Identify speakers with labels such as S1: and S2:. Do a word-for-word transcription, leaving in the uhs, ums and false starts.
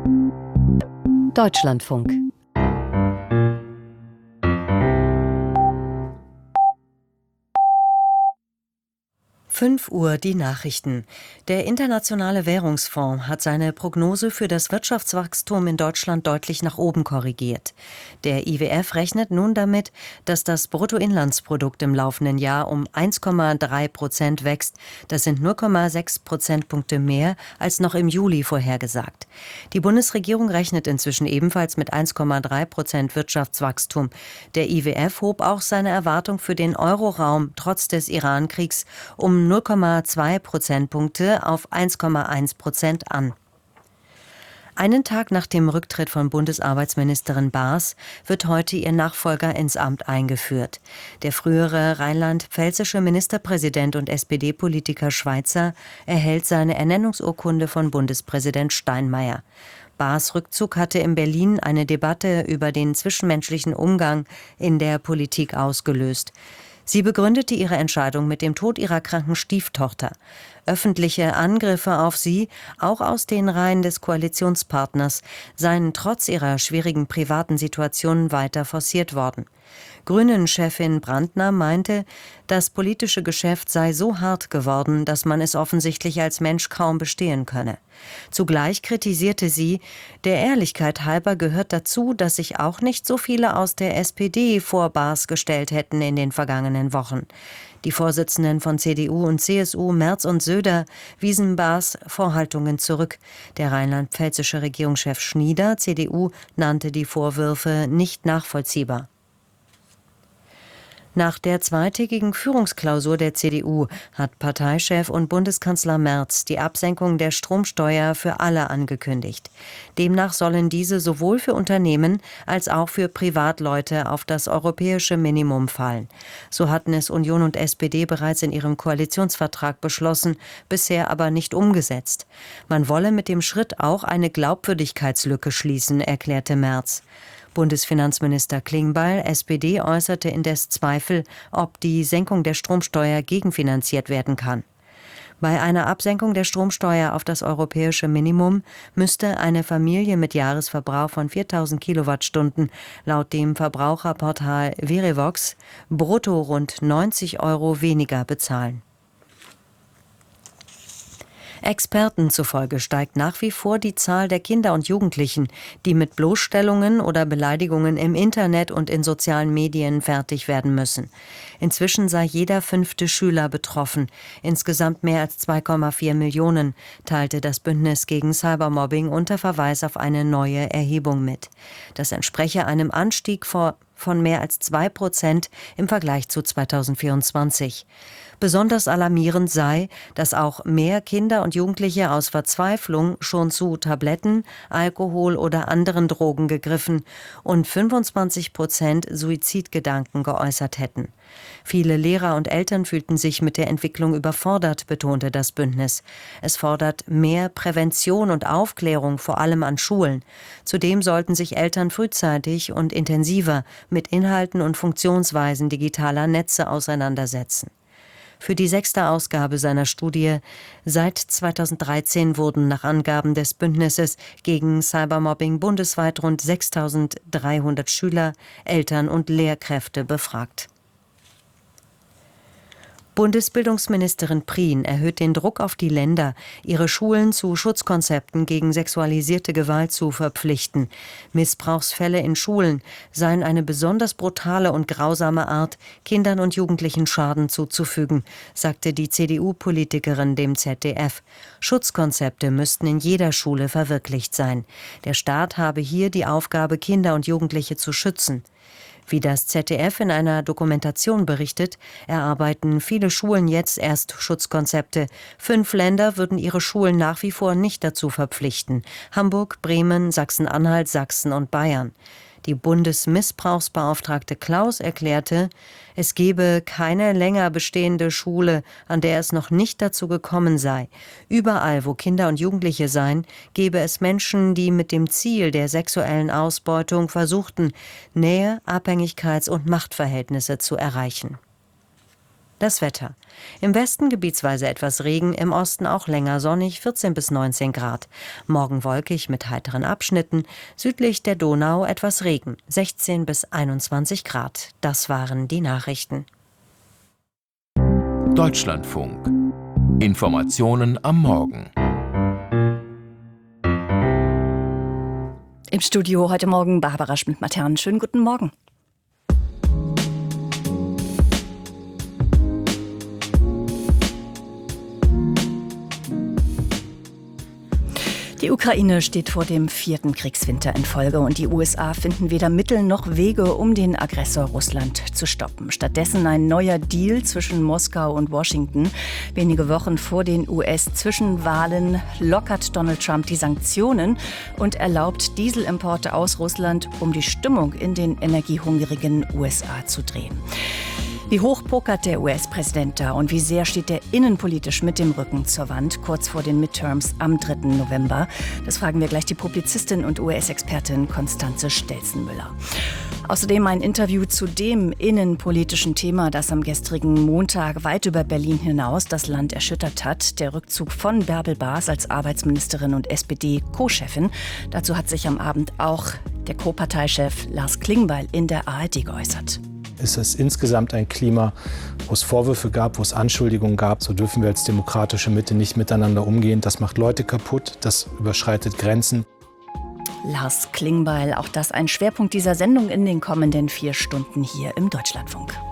S1: Deutschlandfunk. fünf Uhr die Nachrichten. Der Internationale Währungsfonds hat seine Prognose für das Wirtschaftswachstum in Deutschland deutlich nach oben korrigiert. Der I W F rechnet nun damit, dass das Bruttoinlandsprodukt im laufenden Jahr um eins Komma drei Prozent wächst. Das sind null Komma sechs Prozentpunkte mehr als noch im Juli vorhergesagt. Die Bundesregierung rechnet inzwischen ebenfalls mit eins Komma drei Prozent Wirtschaftswachstum. Der I W F hob auch seine Erwartung für den Euroraum trotz des Iran-Kriegs um null Komma zwei Prozentpunkte auf eins Komma eins Prozent an. Einen Tag nach dem Rücktritt von Bundesarbeitsministerin Baas wird heute ihr Nachfolger ins Amt eingeführt. Der frühere rheinland-pfälzische Ministerpräsident und S P D-Politiker Schweizer erhält seine Ernennungsurkunde von Bundespräsident Steinmeier. Baas' Rückzug hatte in Berlin eine Debatte über den zwischenmenschlichen Umgang in der Politik ausgelöst. Sie begründete ihre Entscheidung mit dem Tod ihrer kranken Stieftochter. Öffentliche Angriffe auf sie, auch aus den Reihen des Koalitionspartners, seien trotz ihrer schwierigen privaten Situation weiter forciert worden. Grünen-Chefin Brandner meinte, das politische Geschäft sei so hart geworden, dass man es offensichtlich als Mensch kaum bestehen könne. Zugleich kritisierte sie, der Ehrlichkeit halber gehört dazu, dass sich auch nicht so viele aus der S P D vor Baas gestellt hätten in den vergangenen Wochen. Die Vorsitzenden von C D U und C S U, Merz und Söder, wiesen Baas Vorhaltungen zurück. Der rheinland-pfälzische Regierungschef Schnieder, C D U, nannte die Vorwürfe nicht nachvollziehbar. Nach der zweitägigen Führungsklausur der C D U hat Parteichef und Bundeskanzler Merz die Absenkung der Stromsteuer für alle angekündigt. Demnach sollen diese sowohl für Unternehmen als auch für Privatleute auf das europäische Minimum fallen. So hatten es Union und S P D bereits in ihrem Koalitionsvertrag beschlossen, bisher aber nicht umgesetzt. Man wolle mit dem Schritt auch eine Glaubwürdigkeitslücke schließen, erklärte Merz. Bundesfinanzminister Klingbeil, S P D, äußerte indes Zweifel, ob die Senkung der Stromsteuer gegenfinanziert werden kann. Bei einer Absenkung der Stromsteuer auf das europäische Minimum müsste eine Familie mit Jahresverbrauch von viertausend Kilowattstunden laut dem Verbraucherportal Verivox brutto rund neunzig Euro weniger bezahlen. Experten zufolge steigt nach wie vor die Zahl der Kinder und Jugendlichen, die mit Bloßstellungen oder Beleidigungen im Internet und in sozialen Medien fertig werden müssen. Inzwischen sei jeder fünfte Schüler betroffen, insgesamt mehr als zwei Komma vier Millionen, teilte das Bündnis gegen Cybermobbing unter Verweis auf eine neue Erhebung mit. Das entspreche einem Anstieg vor von mehr als zwei Prozent im Vergleich zu zweitausendvierundzwanzig. Besonders alarmierend sei, dass auch mehr Kinder und Jugendliche aus Verzweiflung schon zu Tabletten, Alkohol oder anderen Drogen gegriffen und fünfundzwanzig Prozent Suizidgedanken geäußert hätten. Viele Lehrer und Eltern fühlten sich mit der Entwicklung überfordert, betonte das Bündnis. Es fordert mehr Prävention und Aufklärung, vor allem an Schulen. Zudem sollten sich Eltern frühzeitig und intensiver mit Inhalten und Funktionsweisen digitaler Netze auseinandersetzen. Für die sechste Ausgabe seiner Studie seit zweitausenddreizehn wurden nach Angaben des Bündnisses gegen Cybermobbing bundesweit rund sechstausenddreihundert Schüler, Eltern und Lehrkräfte befragt. Bundesbildungsministerin Prien erhöht den Druck auf die Länder, ihre Schulen zu Schutzkonzepten gegen sexualisierte Gewalt zu verpflichten. Missbrauchsfälle in Schulen seien eine besonders brutale und grausame Art, Kindern und Jugendlichen Schaden zuzufügen, sagte die C D U-Politikerin dem Z D F. Schutzkonzepte müssten in jeder Schule verwirklicht sein. Der Staat habe hier die Aufgabe, Kinder und Jugendliche zu schützen. Wie das Z D F in einer Dokumentation berichtet, erarbeiten viele Schulen jetzt erst Schutzkonzepte. Fünf Länder würden ihre Schulen nach wie vor nicht dazu verpflichten: Hamburg, Bremen, Sachsen-Anhalt, Sachsen und Bayern. Die Bundesmissbrauchsbeauftragte Klaus erklärte, es gebe keine länger bestehende Schule, an der es noch nicht dazu gekommen sei. Überall, wo Kinder und Jugendliche seien, gebe es Menschen, die mit dem Ziel der sexuellen Ausbeutung versuchten, Nähe, Abhängigkeits- und Machtverhältnisse zu erreichen. Das Wetter. Im Westen gebietsweise etwas Regen, im Osten auch länger sonnig, vierzehn bis neunzehn Grad. Morgen wolkig mit heiteren Abschnitten, südlich der Donau etwas Regen, sechzehn bis einundzwanzig Grad. Das waren die Nachrichten.
S2: Deutschlandfunk. Informationen am Morgen.
S3: Im Studio heute Morgen Barbara Schmidt-Matern. Schönen guten Morgen. Die Ukraine steht vor dem vierten Kriegswinter in Folge und die U S A finden weder Mittel noch Wege, um den Aggressor Russland zu stoppen. Stattdessen ein neuer Deal zwischen Moskau und Washington. Wenige Wochen vor den U S-Zwischenwahlen lockert Donald Trump die Sanktionen und erlaubt Dieselimporte aus Russland, um die Stimmung in den energiehungrigen U S A zu drehen. Wie hoch pokert der U S-Präsident da und wie sehr steht er innenpolitisch mit dem Rücken zur Wand, kurz vor den Midterms am dritten November? Das fragen wir gleich die Publizistin und U S-Expertin Constanze Stelzenmüller. Außerdem ein Interview zu dem innenpolitischen Thema, das am gestrigen Montag weit über Berlin hinaus das Land erschüttert hat. Der Rückzug von Bärbel Baas als Arbeitsministerin und S P D-Co-Chefin. Dazu hat sich am Abend auch der Co-Parteichef Lars Klingbeil in der A R D geäußert.
S4: Ist es insgesamt ein Klima, wo es Vorwürfe gab, wo es Anschuldigungen gab. So dürfen wir als demokratische Mitte nicht miteinander umgehen. Das macht Leute kaputt, das überschreitet Grenzen.
S3: Lars Klingbeil, auch das ein Schwerpunkt dieser Sendung in den kommenden vier Stunden hier im Deutschlandfunk.